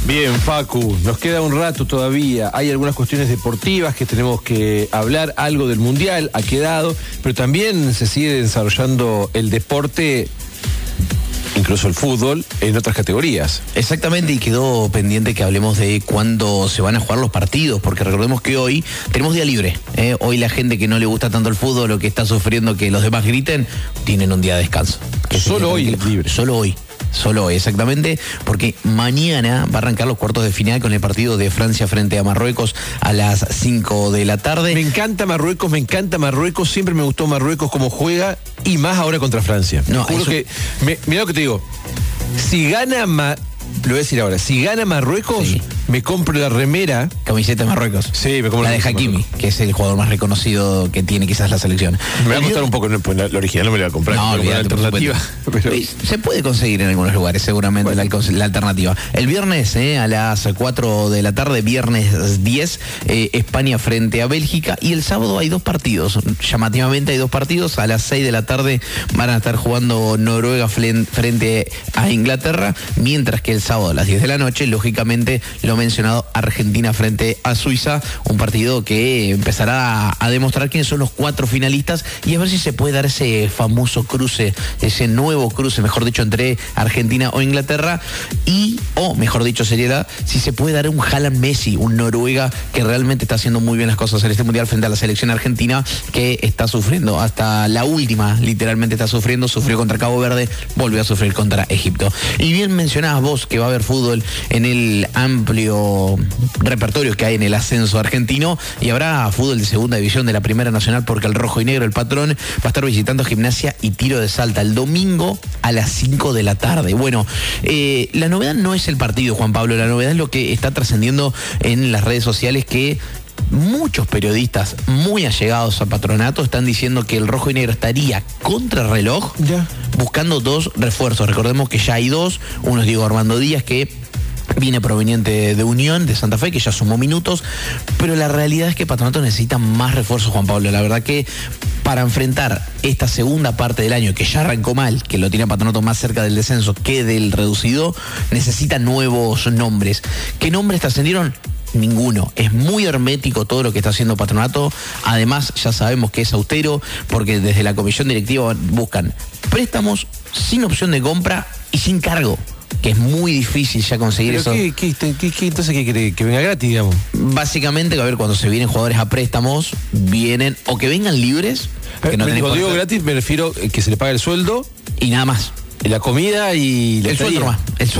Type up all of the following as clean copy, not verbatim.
Bien, Facu, nos queda un rato todavía. Hay algunas cuestiones deportivas que tenemos que hablar, algo del Mundial ha quedado, pero también se sigue desarrollando el deporte, incluso el fútbol, en otras categorías. Exactamente, y quedó pendiente que hablemos de cuándo se van a jugar los partidos, porque recordemos que hoy tenemos día libre. Hoy la gente que no le gusta tanto el fútbol o que está sufriendo que los demás griten, tienen un día de descanso. Solo hoy es libre. Solo hoy, exactamente, porque mañana va a arrancar los cuartos de final con el partido de Francia frente a Marruecos a las 5 de la tarde. Me encanta Marruecos, siempre me gustó Marruecos como juega, y más ahora contra Francia. No, juro que, mirá lo que te digo, si gana lo voy a decir ahora, si gana Marruecos, sí, me compro la remera. Camiseta de Marruecos. Sí, me compro la de Hakimi, que es el jugador más reconocido que tiene quizás la selección. Me va a costar un poco, pues la original no me la voy a comprar. No, olvidate, la alternativa. Pero se puede conseguir en algunos lugares, seguramente, bueno, la alternativa. El viernes, a las 4 de la tarde, viernes 10, España frente a Bélgica. Y el sábado hay dos partidos. Llamativamente hay dos partidos. A las 6 de la tarde van a estar jugando Noruega frente a Inglaterra, mientras que el sábado a las 10 de la noche, lógicamente, lo mencionado, Argentina frente a Suiza, un partido que empezará a demostrar quiénes son los 4 finalistas y a ver si se puede dar ese famoso cruce, ese nuevo cruce, mejor dicho, entre Argentina o Inglaterra, o mejor dicho sería si se puede dar un Haaland-Messi, un Noruega que realmente está haciendo muy bien las cosas en este mundial frente a la selección argentina, que está sufriendo hasta la última, literalmente está sufriendo, sufrió contra Cabo Verde, volvió a sufrir contra Egipto. Y bien mencionabas vos que va a haber fútbol en el amplio repertorio que hay en el ascenso argentino, y habrá fútbol de segunda división de la Primera Nacional, porque el rojo y negro, el patrón, va a estar visitando Gimnasia y Tiro de Salta el domingo a las 5 de la tarde. Bueno, la novedad no es el partido, Juan Pablo, la novedad es lo que está trascendiendo en las redes sociales, que muchos periodistas muy allegados a Patronato están diciendo que el rojo y negro estaría contra reloj buscando 2 refuerzos. Recordemos que ya hay 2, uno es Diego Armando Díaz, que viene proveniente de Unión, de Santa Fe, que ya sumó minutos, pero la realidad es que Patronato necesita más refuerzos, Juan Pablo. La verdad que para enfrentar esta segunda parte del año, que ya arrancó mal, que lo tiene Patronato más cerca del descenso que del reducido, necesita nuevos nombres. ¿Qué nombres trascendieron? Ninguno. Es muy hermético todo lo que está haciendo Patronato. Además, ya sabemos que es austero, porque desde la comisión directiva buscan préstamos sin opción de compra y sin cargo, que es muy difícil ya conseguir eso. Entonces qué quiere? ¿Que venga gratis, digamos? Básicamente, a ver, cuando se vienen jugadores a préstamos, vienen o que vengan libres. Que no cuando digo gratis me refiero que se le paga el sueldo y nada más. La comida y el sueldo nomás.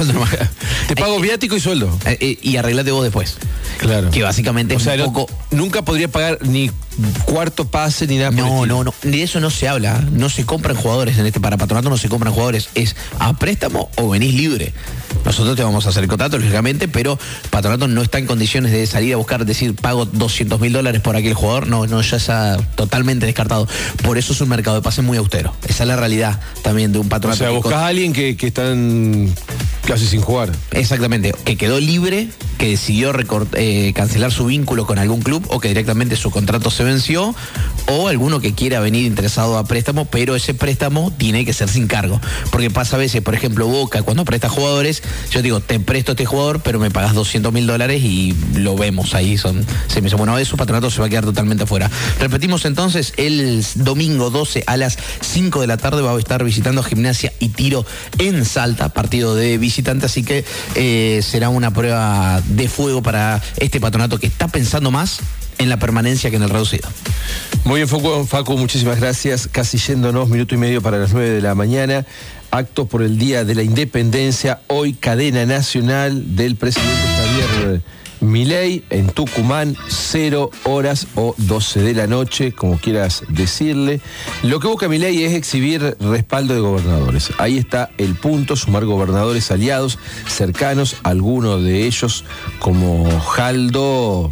Te pago viático y sueldo. Y arreglate vos después. Claro. Que básicamente es un poco... Nunca podría pagar ni cuarto pase ni nada. No. De eso no se habla. No se compran jugadores para Patronato, no se compran jugadores. Es a préstamo o venís libre. Nosotros te vamos a hacer el contrato, lógicamente, pero Patronato no está en condiciones de salir a buscar, decir, pago $200.000 por aquel jugador. No, ya está totalmente descartado. Por eso es un mercado de pases muy austero. Esa es la realidad también de un Patronato. O sea, buscás a alguien que están casi sin jugar. Exactamente, que quedó libre, que decidió cancelar su vínculo con algún club, o que directamente su contrato se venció, o alguno que quiera venir interesado a préstamo, pero ese préstamo tiene que ser sin cargo. Porque pasa a veces, por ejemplo, Boca, cuando presta jugadores, yo digo, te presto este jugador, pero me pagas $200.000 y lo vemos ahí. Se me dice, bueno, eso Patronato se va a quedar totalmente afuera. Repetimos entonces, el domingo 12 a las 5 de la tarde va a estar visitando Gimnasia y Tiro en Salta, partido de visitante, así que será una prueba de fuego para este Patronato, que está pensando más en la permanencia que en el reducido. Muy bien, Facu, muchísimas gracias. Casi yéndonos, 1 minuto y medio para las 9 de la mañana. Acto por el Día de la Independencia. Hoy cadena nacional del presidente Javier Milei en Tucumán, 0 horas o 12 de la noche, como quieras decirle. Lo que busca Milei es exhibir respaldo de gobernadores. Ahí está el punto, sumar gobernadores aliados, cercanos, algunos de ellos como Jaldo,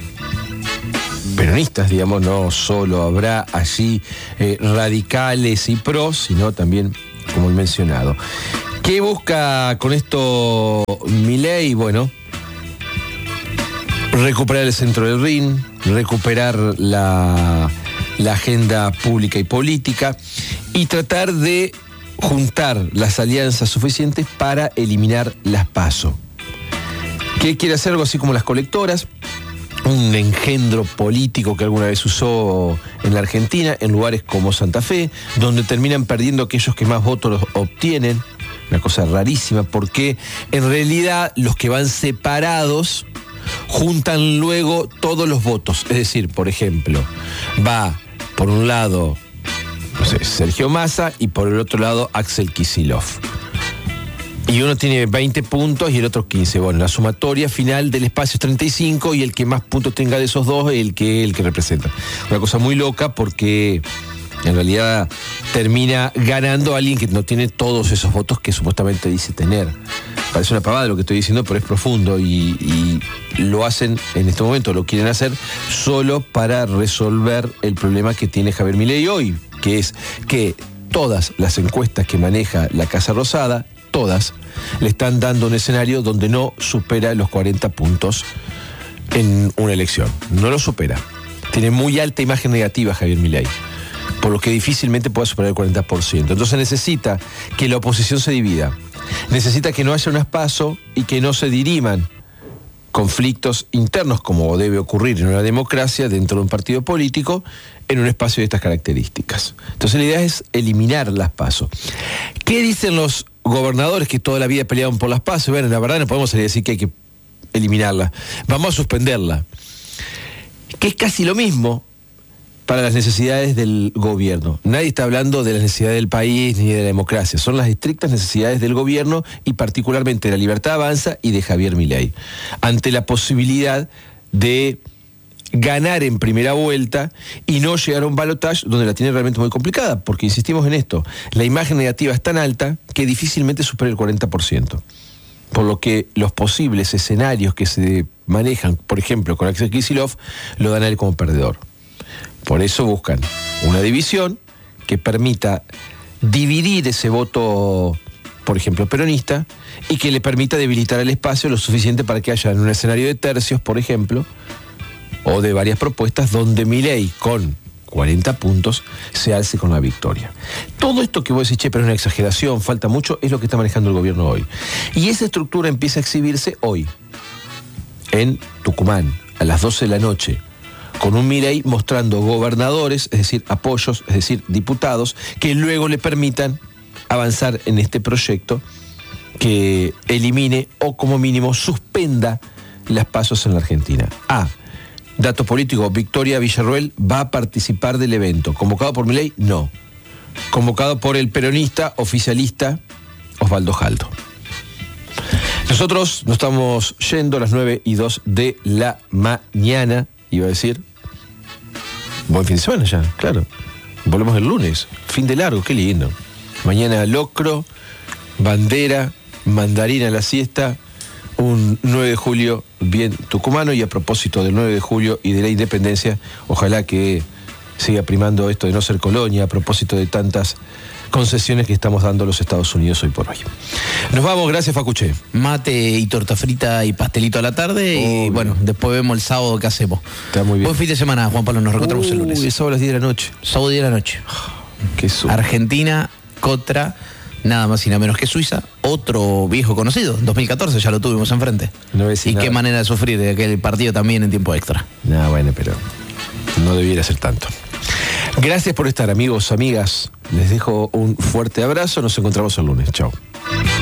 peronistas, digamos, no solo habrá allí radicales y pros, sino también, como el mencionado. ¿Qué busca con esto Milei? Bueno, recuperar el centro del ring, recuperar la agenda pública y política y tratar de juntar las alianzas suficientes para eliminar las PASO. que quiere hacer algo así como las colectoras, un engendro político que alguna vez usó en la Argentina, en lugares como Santa Fe, donde terminan perdiendo aquellos que más votos obtienen. Una cosa rarísima, porque en realidad los que van separados juntan luego todos los votos. Es decir, por ejemplo, va por un lado, no sé, Sergio Massa, y por el otro lado Axel Kicillof. Y uno tiene 20 puntos y el otro 15. Bueno, la sumatoria final del espacio es 35 y el que más puntos tenga de esos dos es el que representa. Una cosa muy loca, porque en realidad termina ganando alguien que no tiene todos esos votos que supuestamente dice tener. Parece una pavada lo que estoy diciendo, pero es profundo y lo hacen en este momento, lo quieren hacer solo para resolver el problema que tiene Javier Milei hoy, que es que todas las encuestas que maneja la Casa Rosada, todas, le están dando un escenario donde no supera los 40 puntos en una elección. No lo supera. Tiene muy alta imagen negativa Javier Milei, por lo que difícilmente pueda superar el 40%. Entonces necesita que la oposición se divida. Necesita que no haya unas PASO y que no se diriman conflictos internos, como debe ocurrir en una democracia dentro de un partido político, en un espacio de estas características. Entonces la idea es eliminar las PASO. ¿Qué dicen los gobernadores que toda la vida pelearon por las PASO? Bueno, la verdad no podemos salir a decir que hay que eliminarla. Vamos a suspenderla. Que es casi lo mismo para las necesidades del gobierno. Nadie está hablando de las necesidades del país ni de la democracia. Son las estrictas necesidades del gobierno y particularmente de la Libertad Avanza y de Javier Milei. Ante la posibilidad de ganar en primera vuelta y no llegar a un balotaje donde la tiene realmente muy complicada, porque insistimos en esto, la imagen negativa es tan alta que difícilmente supera el 40%. Por lo que los posibles escenarios que se manejan, por ejemplo, con Axel Kicillof, lo dan a él como perdedor. Por eso buscan una división que permita dividir ese voto, por ejemplo, peronista, y que le permita debilitar el espacio lo suficiente para que haya en un escenario de tercios, por ejemplo, o de varias propuestas, donde Milei, con 40 puntos, se alce con la victoria. Todo esto que vos decís, che, pero es una exageración, falta mucho, es lo que está manejando el gobierno hoy. Y esa estructura empieza a exhibirse hoy, en Tucumán, a las 12 de la noche, con un Milei mostrando gobernadores, es decir, apoyos, es decir, diputados, que luego le permitan avanzar en este proyecto que elimine o como mínimo suspenda las PASO en la Argentina. Dato político, Victoria Villarroel va a participar del evento. ¿Convocado por Milei? No. Convocado por el peronista oficialista Osvaldo Jaldo. Nosotros nos estamos yendo a las 9:02 de la mañana. Iba a decir, buen fin de semana ya, claro. Volvemos el lunes, fin de largo, qué lindo. Mañana locro, bandera, mandarina a la siesta, un 9 de julio bien tucumano. Y a propósito del 9 de julio y de la independencia, ojalá que siga primando esto de no ser colonia, a propósito de tantas concesiones que estamos dando a los Estados Unidos hoy por hoy. Nos vamos, gracias Facuché. Mate y torta frita y pastelito a la tarde. Obvio. Y bueno, después vemos el sábado qué hacemos. Está muy bien. Buen fin de semana, Juan Pablo, nos reencontramos el lunes. Es sábado a las 10 de la noche. Sábado 10 de la noche. Qué Argentina contra nada más y nada menos que Suiza, otro viejo conocido, 2014 ya lo tuvimos enfrente. No y nada. Qué manera de sufrir de aquel partido también en tiempo extra. Bueno, pero no debiera ser tanto. Gracias por estar, amigos, amigas. Les dejo un fuerte abrazo. Nos encontramos el lunes. Chao.